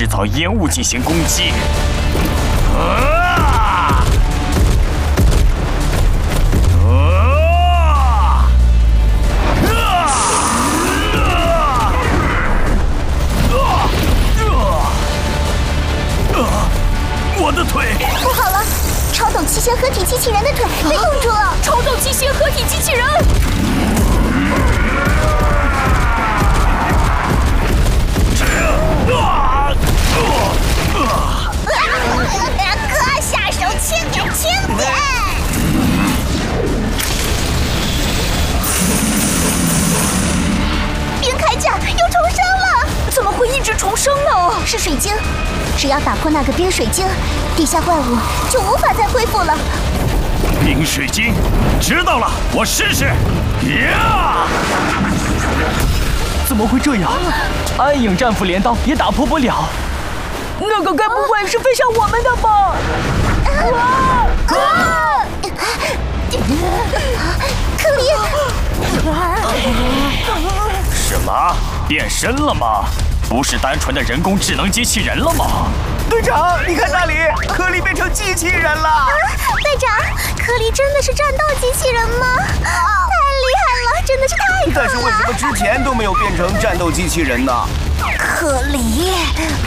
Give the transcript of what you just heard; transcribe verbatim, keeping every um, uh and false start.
制造烟雾进行攻击。啊！啊！我的腿！ 不好了，超陡七仙合体机器人的腿被冻住了！ 超陡七仙合体机器人！ 啊！ 哥，下手轻点，轻点！冰铠甲又重生了！ 怎么会一直重生呢？ 是水晶，只要打破那个冰水晶，地下怪物就无法再恢复了。 冰水晶，知道了，我试试。呀！ 怎么会这样？暗影战斧镰刀也打破不了。那个该不会是飞向我们的吧？ 啊！啊！克里！ 什么？变身了吗？不是单纯的人工智能机器人了吗？ 队长，你看那里，颗粒变成机器人了。啊、 队长，颗粒真的是战斗机器人吗？啊、太厉害了，真的是太酷了！ 但是为什么之前都没有变成战斗机器人呢？ 颗粒。